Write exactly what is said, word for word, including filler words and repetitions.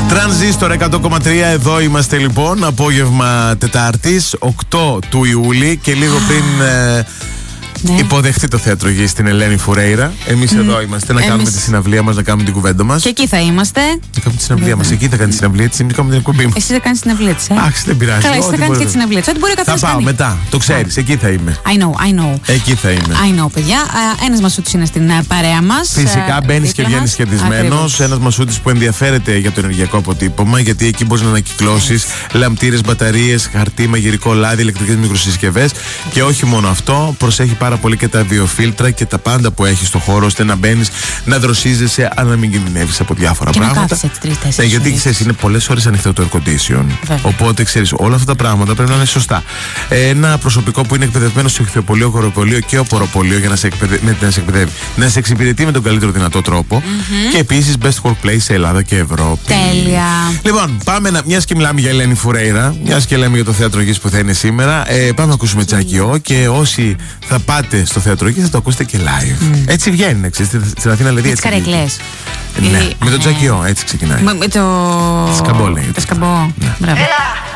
Τρανζίστορ εκατό κόμμα τρία, εδώ είμαστε λοιπόν. Απόγευμα Τετάρτης, οκτώ του Ιούλη και λίγο πριν ε, ναι. υποδεχτεί το Θέατρο Γη στην Ελένη Φουρέιρα. Εμείς mm. εδώ είμαστε να Εμείς... κάνουμε τη συναυλία μας, να κάνουμε την κουβέντα μας. Και εκεί θα είμαστε. Να κάνουμε τη συναυλία μας. Εκεί θα κάνει τη συναυλία της. Εμείς κάνουμε την εκπομπή μας. Εσύ θα κάνεις την συναυλία της. Ε? Άξι, δεν πειράζει. Καλά, εσύ θα κάνεις και τη συναυλία της. Ό,τι μπορεί ο καθένας. Θα πάω μετά. Το ξέρεις. Εκεί θα είμαι. I know, I know. Εκεί θα είμαι. I know, παιδιά. Ένας μασούτης είναι στην παρέα μας. Φυσικά μπαίνεις και βγαίνεις κερδισμένος. Ένας μασούτης που ενδιαφέρεται για το ενεργειακό αποτύπωμα, γιατί εκεί μπορείς να ανακυκλώσεις λαμπτήρες, μπαταρίες, χαρτί, μαγειρικό λάδι, ηλεκτρικές μικροσυσκευές. Και όχι μόνο αυτό, προσέχει πάρα πολύ και τα βιοφίλτρα και τα πάντα που έχει στο χώρο, ώστε να μπαίνεις, να δροσίζεσαι, αλλά να μην κινδυνεύεις από διάφορα και πράγματα. Να κάθεσαι έτσι τρεις-τέσσερις. Ναι, γιατί ξέρεις, είναι πολλές ώρες ανοιχτό το air condition. Βέβαια. Οπότε ξέρεις, όλα αυτά τα πράγματα πρέπει να είναι σωστά. Ένα προσωπικό που είναι εκπαιδευμένο στο ηχθειοπωλείο, χοροπωλείο και οποροπωλείο για να σε, εκπαιδε... ναι, να σε εκπαιδεύει, να σε εξυπηρετεί με τον καλύτερο δυνατό τρόπο. Mm-hmm. Και επίσης best workplace σε Ελλάδα και Ευρώπη. Τέλεια. Λοιπόν, πάμε να. Μιας και μιλάμε για Ελένη Φουρέιρα, μιας και λέμε για το Θέατρο Γης που θα είναι σήμερα, ε, πάμε να ακούσουμε Τζάκιο και όσοι θα πάτε στο Θέατρο Γης θα το ακούσετε και live. Mm. Έτσι βγαίνει, ξέρετε, στην Αθήνα δηλαδή. Έτσι καρέκλες. Ναι, ε, με το Τζάκιο, έτσι ξεκινάει. Με, με το. Σκαμπό λέγεται. Το σκαμπό. Ναι. Μπράβο.